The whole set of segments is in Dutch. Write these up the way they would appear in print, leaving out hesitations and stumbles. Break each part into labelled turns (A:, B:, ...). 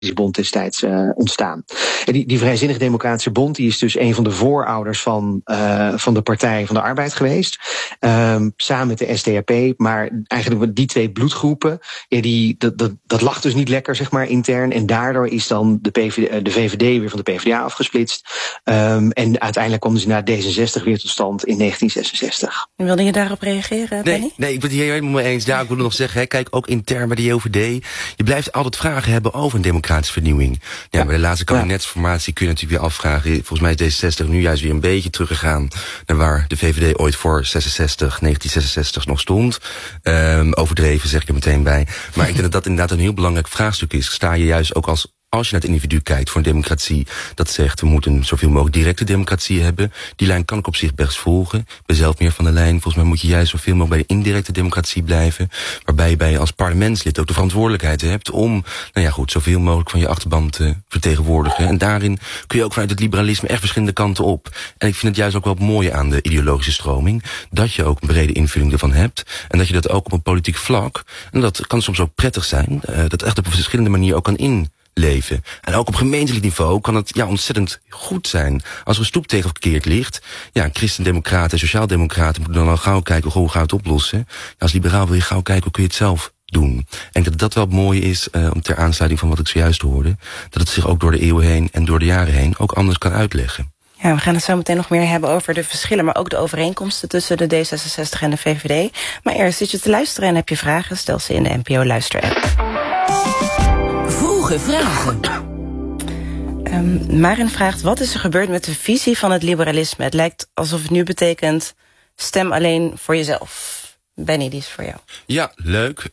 A: Bond destijds ontstaan. En die Vrijzinnige Democratische Bond die is dus een van de voorouders van de Partij van de Arbeid geweest. Samen met de SDAP. Maar eigenlijk die twee bloedgroepen, dat lag dus niet lekker, zeg maar, intern. En daardoor is dan de VVD weer van de PvdA afgesplitst. En uiteindelijk kwam dus na D66 weer tot stand in 1966.
B: En wilde je daarop reageren, Benny?
C: Nee, ik ben het hier helemaal mee eens. Ja, ik wilde nog zeggen, kijk, ook intern bij de JOVD. Je blijft altijd vragen hebben over een democratische vernieuwing. Ja, bij de laatste kabinetsformatie kun je natuurlijk weer afvragen. Volgens mij is D66 nu juist weer een beetje teruggegaan naar waar de VVD ooit voor 1966 nog stond. Overdreven, zeg ik er meteen bij. Maar ik denk dat dat inderdaad een heel belangrijk vraagstuk is. Sta je juist ook als je naar het individu kijkt voor een democratie, dat zegt we moeten zoveel mogelijk directe democratie hebben. Die lijn kan ik op zich best volgen. Ik ben zelf meer van de lijn. Volgens mij moet je juist zoveel mogelijk bij de indirecte democratie blijven. Waarbij je als parlementslid ook de verantwoordelijkheid hebt om, zoveel mogelijk van je achterban te vertegenwoordigen. En daarin kun je ook vanuit het liberalisme echt verschillende kanten op. En ik vind het juist ook wel het mooie aan de ideologische stroming, dat je ook een brede invulling ervan hebt. En dat je dat ook op een politiek vlak, en dat kan soms ook prettig zijn, dat echt op een verschillende manier ook kan inleven. En ook op gemeentelijk niveau kan het ontzettend goed zijn. Als er een stoep tegengekeerd ligt, christendemocraten en sociaaldemocraten moeten dan al gauw kijken hoe gaan we het oplossen. Als liberaal wil je gauw kijken hoe kun je het zelf doen. Ik denk dat dat wel mooi is, om ter aansluiting van wat ik zojuist hoorde, dat het zich ook door de eeuwen heen en door de jaren heen ook anders kan uitleggen.
B: Ja, we gaan het zo meteen nog meer hebben over de verschillen, maar ook de overeenkomsten tussen de D66 en de VVD. Maar eerst zit je te luisteren en heb je vragen, stel ze in de NPO Luister-app.
D: Vroege vragen.
B: Marin vraagt, wat is er gebeurd met de visie van het liberalisme? Het lijkt alsof het nu betekent, stem alleen voor jezelf. Benny, die is voor jou.
C: Ja, leuk.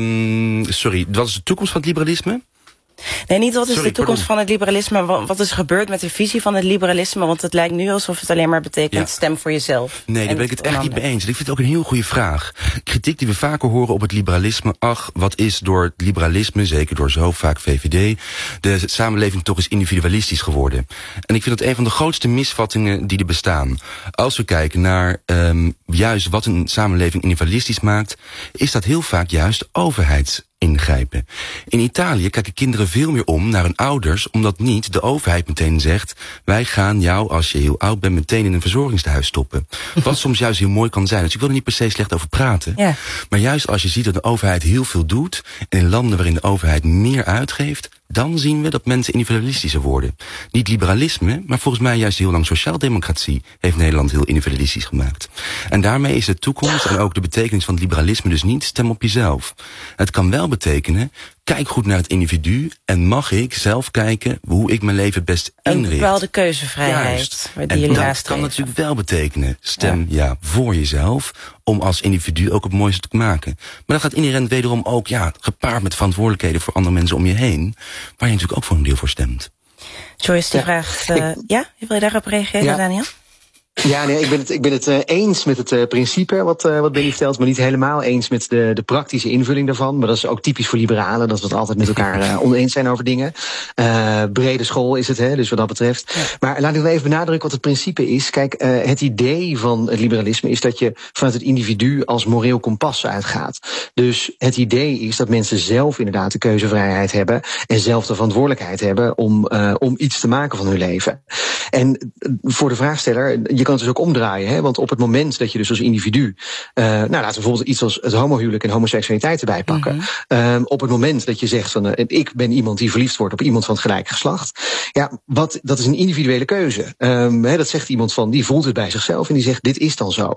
C: Sorry, wat is de toekomst van het liberalisme?
B: Nee, niet wat is de toekomst van het liberalisme, wat is er gebeurd met de visie van het liberalisme, want het lijkt nu alsof het alleen maar betekent stem voor jezelf.
C: Nee, daar ben ik het echt niet mee eens. Ik vind het ook een heel goede vraag. Kritiek die we vaker horen op het liberalisme, wat is door het liberalisme, zeker door zo vaak VVD, de samenleving toch eens individualistisch geworden. En ik vind dat een van de grootste misvattingen die er bestaan. Als we kijken naar juist wat een samenleving individualistisch maakt, is dat heel vaak juist overheidsingrijpen. In Italië kijken kinderen veel meer om naar hun ouders, omdat niet de overheid meteen zegt, wij gaan jou, als je heel oud bent, meteen in een verzorgingstehuis stoppen. Wat soms juist heel mooi kan zijn. Dus ik wil er niet per se slecht over praten. Ja. Maar juist als je ziet dat de overheid heel veel doet, en in landen waarin de overheid meer uitgeeft, dan zien we dat mensen individualistischer worden. Niet liberalisme, maar volgens mij juist heel lang sociaaldemocratie heeft Nederland heel individualistisch gemaakt. En daarmee is de toekomst en ook de betekenis van het liberalisme dus niet stem op jezelf. Het kan wel betekenen, kijk goed naar het individu en mag ik zelf kijken hoe ik mijn leven best inricht.
B: Een bepaalde keuzevrijheid.
C: En dat kan natuurlijk wel betekenen, stem voor jezelf, om als individu ook het mooiste te maken. Maar dat gaat inherent wederom ook gepaard met verantwoordelijkheden voor andere mensen om je heen, waar je natuurlijk ook voor een deel voor stemt.
B: Joyce die vraagt, wil je daarop reageren, Daniel?
A: Ja, nee, ik ben het eens met het principe wat Benny vertelt, maar niet helemaal eens met de praktische invulling daarvan. Maar dat is ook typisch voor liberalen, dat we het altijd met elkaar oneens zijn over dingen. Brede school is het, dus wat dat betreft. Ja. Maar laat ik wel even benadrukken wat het principe is. Kijk, het idee van het liberalisme is dat je vanuit het individu als moreel kompas uitgaat. Dus het idee is dat mensen zelf inderdaad de keuzevrijheid hebben en zelf de verantwoordelijkheid hebben om iets te maken van hun leven. En voor de vraagsteller, je kan het dus ook omdraaien, want op het moment dat je dus als individu, laten we bijvoorbeeld iets als het homohuwelijk en homoseksualiteit erbij pakken. Mm-hmm. Op het moment dat je zegt van ik ben iemand die verliefd wordt op iemand van het gelijke geslacht, dat is een individuele keuze. Dat zegt iemand van, die voelt het bij zichzelf en die zegt dit is dan zo.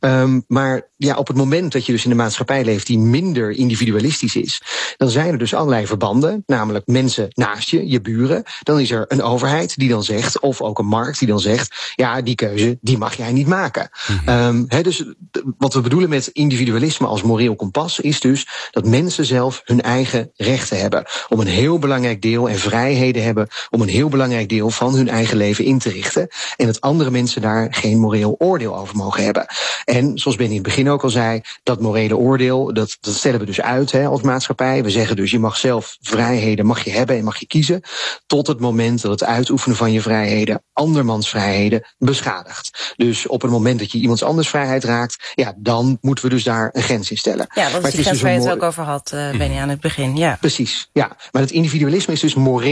A: Maar op het moment dat je dus in een maatschappij leeft die minder individualistisch is, dan zijn er dus allerlei verbanden, namelijk mensen naast je buren. Dan is er een overheid die dan zegt, of ook een markt die dan zegt, die keuze die mag jij niet maken. Mm-hmm. Dus wat we bedoelen met individualisme als moreel kompas is dus dat mensen zelf hun eigen rechten hebben om een heel belangrijk deel en vrijheden hebben om een heel belangrijk deel van hun eigen leven in te richten en dat andere mensen daar geen moreel oordeel over mogen hebben. En zoals Ben in het begin ook al zei, dat morele oordeel, dat stellen we dus uit als maatschappij. We zeggen dus je mag zelf vrijheden mag je hebben en mag je kiezen tot het moment dat het uitoefenen van je vrijheden andermans vrijheden beschadigt. raakt. Dus op het moment dat je iemands anders vrijheid raakt, ja, dan moeten we dus daar een grens in stellen.
B: Ja, dat is die grens waar je het ook over had, Benny, aan het begin. Ja.
A: Precies, ja. Maar het individualisme is dus moreel